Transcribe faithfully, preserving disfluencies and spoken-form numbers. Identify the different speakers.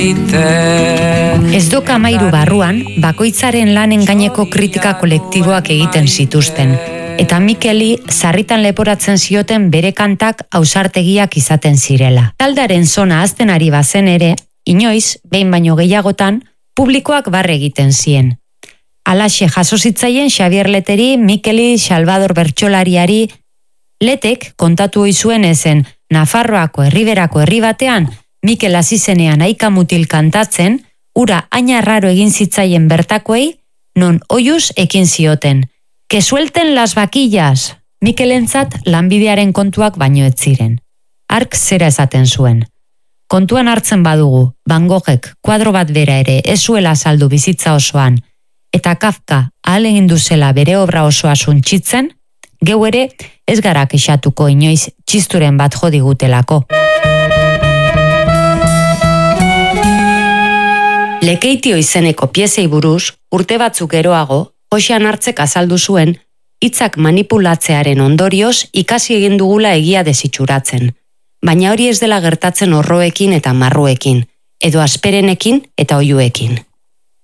Speaker 1: Ez doka amairu barruan, bakoitzaren lanen gaineko kritika kolektiboak egiten zituzten, eta Mikeli sarritan leporatzen zioten bere kantak ausartegiak izaten zirela. Taldaren zona azten ari bazen ere, inoiz, behin baino gehiagotan, publikoak barre egiten zien. Alaxe jaso zitzaien Xabier Leteri, Mikeli, Salvador Bertsolariari, Letek kontatu ohi zuen ezen Nafarroako herriberako herri batean, Mikel hasi zenean aika mutil kantatzen, ura haina raro egin zitzaien bertakoei, non oiuz ekin zioten. Que suelten las vaquillas! Mikelentzat lanbidearen kontuak baino ez ziren. Ark zera esaten zuen. Kontuan hartzen badugu, Van Goghek kuadro bat bera ere ez zuela saldu bizitza osoan, eta Kafka ahalegindu zela bere obra osoa suntsitzen, geu ere ez gara kexatuko inoiz txisturen bat jo digutelako. Lekeitio izeneko piezei buruz, urte batzuk geroago, Joxean Hartzek azaldu zuen, hitzak manipulatzearen ondorioz ikasi egin dugula egia desitxuratzen. Baina hori ez dela gertatzen orroekin eta marruekin, edo asperenekin eta oiuekin.